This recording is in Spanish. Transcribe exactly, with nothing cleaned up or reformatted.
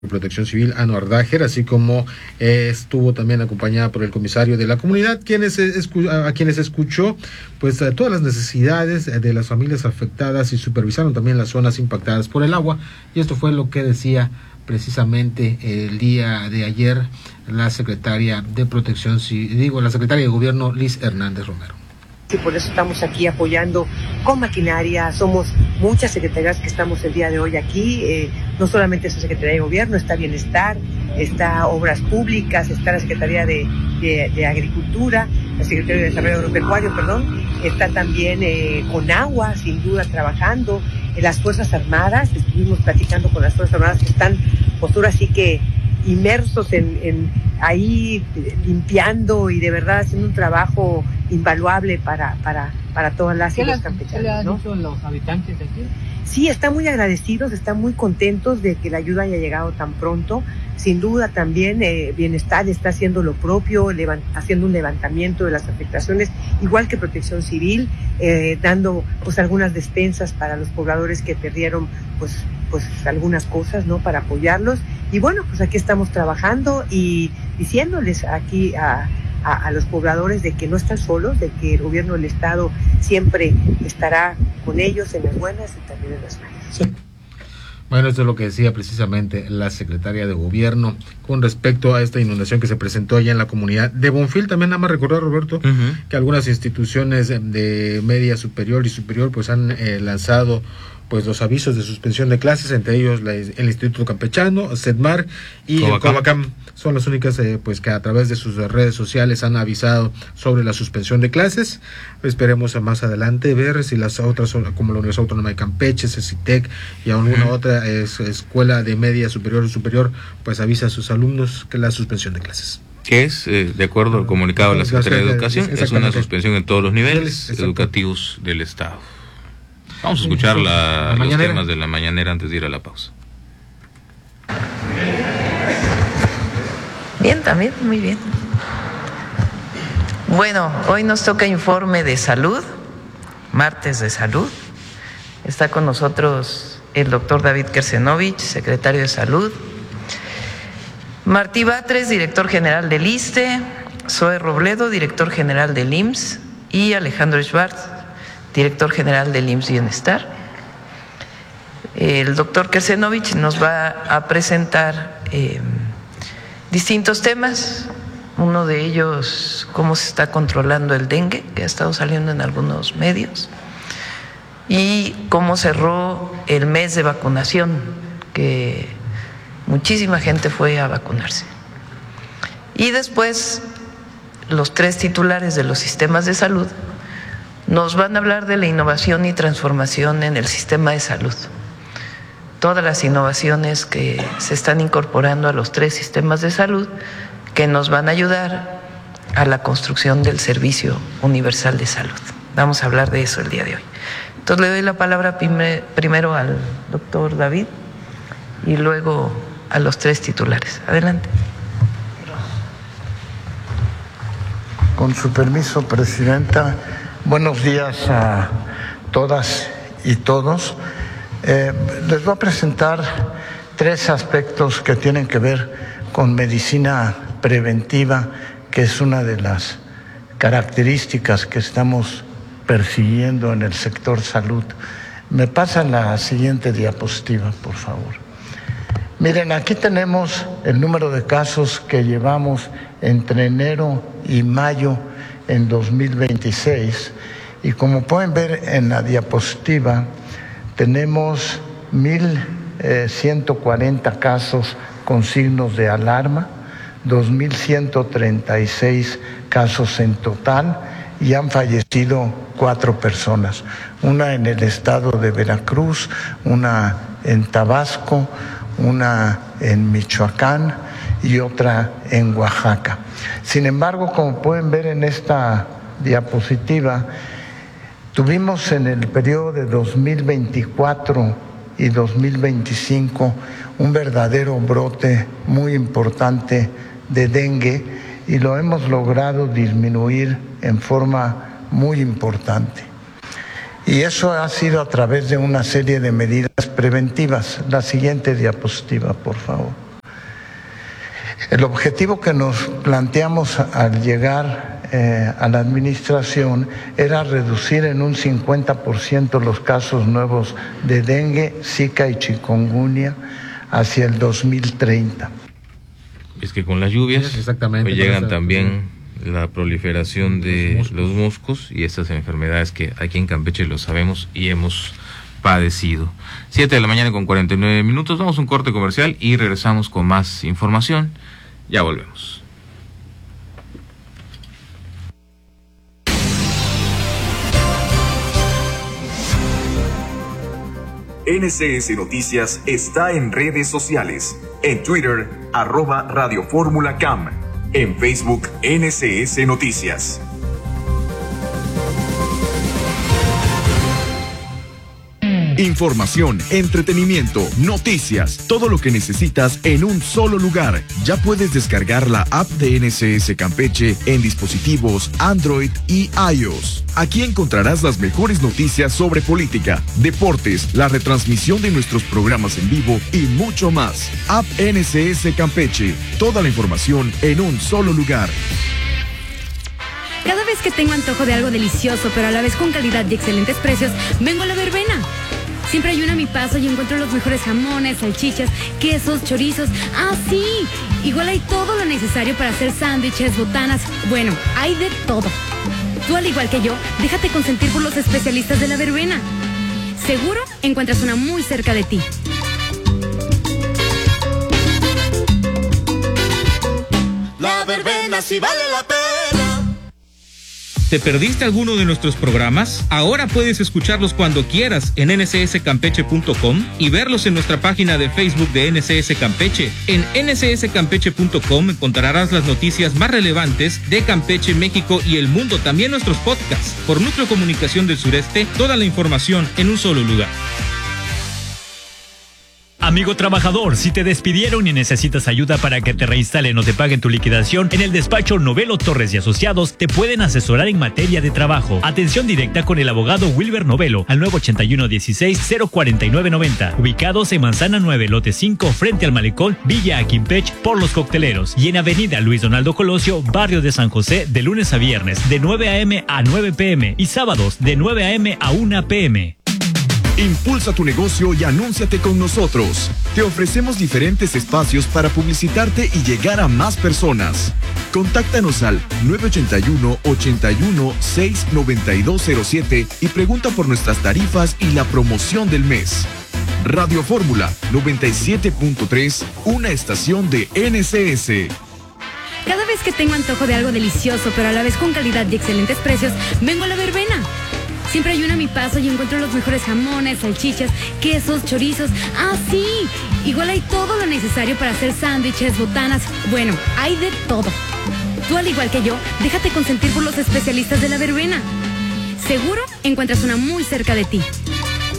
Protección Civil, Anuar Dajer, así como eh, estuvo también acompañada por el comisario de la comunidad, quienes escu a quienes escuchó pues a todas las necesidades de las familias afectadas y supervisaron también las zonas impactadas por el agua, y esto fue lo que decía precisamente el día de ayer la secretaria de Protección Civil, digo, la secretaria de Gobierno, Liz Hernández Romero. Y por eso estamos aquí apoyando con maquinaria. Somos muchas secretarías que estamos el día de hoy aquí, eh, no solamente es la Secretaría de Gobierno, está Bienestar, está Obras Públicas, está la Secretaría de, de, de Agricultura, la Secretaría de Desarrollo Agropecuario, perdón, está también eh, Conagua, sin duda trabajando, eh, las Fuerzas Armadas, estuvimos platicando con las Fuerzas Armadas que están, pues ahora sí que inmersos en, en ahí limpiando y de verdad haciendo un trabajo invaluable para para para todas las y los campechanos. ¿Qué le han ¿no? dicho los habitantes de aquí? Sí, están muy agradecidos, están muy contentos de que la ayuda haya llegado tan pronto. Sin duda también eh, Bienestar está haciendo lo propio, levant- haciendo un levantamiento de las afectaciones, igual que Protección Civil, eh, dando pues algunas despensas para los pobladores que perdieron pues pues algunas cosas, ¿no? Para apoyarlos. Y bueno, pues aquí estamos trabajando y diciéndoles aquí a, a, a los pobladores de que no están solos, de que el gobierno del estado siempre estará con ellos en las buenas y también en las malas. Sí. Bueno, esto es lo que decía precisamente la secretaria de Gobierno con respecto a esta inundación que se presentó allá en la comunidad de Bonfil. También nada más recordar, Roberto, uh-huh. que algunas instituciones de media superior y superior pues han eh, lanzado pues los avisos de suspensión de clases, entre ellos la, el Instituto Campechano, CEDMAR y Covacam. el Covacam. Son las únicas eh, pues que a través de sus redes sociales han avisado sobre la suspensión de clases. Esperemos a más adelante ver si las otras, como la Universidad Autónoma de Campeche, CECITEC y alguna uh-huh. otra es, escuela de media superior o superior, pues avisa a sus alumnos que la suspensión de clases. Que es, eh, de acuerdo al comunicado de la Secretaría de Educación, es una suspensión en todos los niveles educativos del Estado. Vamos a escuchar la, la los temas de la mañanera antes de ir a la pausa. Bien, también, muy bien. Bueno, hoy nos toca informe de salud, martes de salud. Está con nosotros el doctor David Kersenovich, secretario de Salud. Martí Batres, director general del ISSSTE. Zoe Robledo, director general del I M S S. Y Alejandro Schwartz, director general del I M S S Bienestar. El doctor Kersenovich nos va a presentar eh, distintos temas, uno de ellos cómo se está controlando el dengue, que ha estado saliendo en algunos medios, y cómo cerró el mes de vacunación, que muchísima gente fue a vacunarse. Y después los tres titulares de los sistemas de salud nos van a hablar de la innovación y transformación en el sistema de salud. Todas las innovaciones que se están incorporando a los tres sistemas de salud que nos van a ayudar a la construcción del servicio universal de salud. Vamos a hablar de eso el día de hoy. Entonces le doy la palabra prime, primero al doctor David y luego a los tres titulares. Adelante. Con su permiso, Presidenta. Buenos días a todas y todos. Eh, les voy a presentar tres aspectos que tienen que ver con medicina preventiva, que es una de las características que estamos persiguiendo en el sector salud. Me pasan la siguiente diapositiva, por favor. Miren, aquí tenemos el número de casos que llevamos entre enero y mayo en dos mil veintiséis, y como pueden ver en la diapositiva, tenemos mil ciento cuarenta casos con signos de alarma, dos mil ciento treinta y seis casos en total, y han fallecido cuatro personas, una en el estado de Veracruz, una en Tabasco, una en Michoacán y otra en Oaxaca. Sin embargo, como pueden ver en esta diapositiva, tuvimos en el periodo de dos mil veinticuatro y dos mil veinticinco un verdadero brote muy importante de dengue, y lo hemos logrado disminuir en forma muy importante. Y eso ha sido a través de una serie de medidas preventivas. La siguiente diapositiva, por favor. El objetivo que nos planteamos al llegar eh, a la administración era reducir en un cincuenta por ciento los casos nuevos de dengue, zika y chikungunya hacia el dos mil treinta. Es que con las lluvias sí, exactamente, pues llegan también la proliferación de los moscos. los moscos y estas enfermedades que aquí en Campeche lo sabemos y hemos padecido. Siete de la mañana con cuarenta y nueve minutos, vamos a un corte comercial y regresamos con más información. Ya volvemos. N C S Noticias está en redes sociales. En Twitter, arroba Radio Fórmula Cam. En Facebook, N C S Noticias. Información, entretenimiento, noticias, todo lo que necesitas en un solo lugar. Ya puedes descargar la app de N C S Campeche en dispositivos Android y iOS. Aquí encontrarás las mejores noticias sobre política, deportes, la retransmisión de nuestros programas en vivo y mucho más. App N C S Campeche, toda la información en un solo lugar. Cada vez que tengo antojo de algo delicioso, pero a la vez con calidad y excelentes precios, vengo a La Verbena. Siempre hay una a mi paso y encuentro los mejores jamones, salchichas, quesos, chorizos. ¡Ah, sí! Igual hay todo lo necesario para hacer sándwiches, botanas. Bueno, hay de todo. Tú, al igual que yo, déjate consentir por los especialistas de La Verbena. Seguro encuentras una muy cerca de ti. La Verbena sí vale la pena. ¿Te perdiste alguno de nuestros programas? Ahora puedes escucharlos cuando quieras en N C S campeche punto com y verlos en nuestra página de Facebook de N C S Campeche. En N C S campeche punto com encontrarás las noticias más relevantes de Campeche, México y el mundo. También nuestros podcasts. Por Núcleo Comunicación del Sureste, toda la información en un solo lugar. Amigo trabajador, si te despidieron y necesitas ayuda para que te reinstalen o te paguen tu liquidación, en el despacho Novelo Torres y Asociados te pueden asesorar en materia de trabajo. Atención directa con el abogado Wilber Novelo al nueve ochenta y uno dieciséis cero cuarenta y nueve noventa, ubicados en Manzana nueve, lote cinco, frente al Malecón, Villa Aquimpech, por Los Cocteleros, y en Avenida Luis Donaldo Colosio, barrio de San José, de lunes a viernes, de nueve a eme a nueve pe eme y sábados de nueve a eme a una pe eme. Impulsa tu negocio y anúnciate con nosotros. Te ofrecemos diferentes espacios para publicitarte y llegar a más personas. Contáctanos al nueve ochenta y uno, ochenta y uno, seis, noventa y dos cero siete y pregunta por nuestras tarifas y la promoción del mes. Radio Fórmula noventa y siete punto tres, una estación de N C S. Cada vez que tengo antojo de algo delicioso, pero a la vez con calidad y excelentes precios, vengo a La Verbena. Siempre hay una a mi paso y encuentro los mejores jamones, salchichas, quesos, chorizos. ¡Ah, sí! Igual hay todo lo necesario para hacer sándwiches, botanas. Bueno, hay de todo. Tú, al igual que yo, déjate consentir por los especialistas de La Verbena. Seguro encuentras una muy cerca de ti.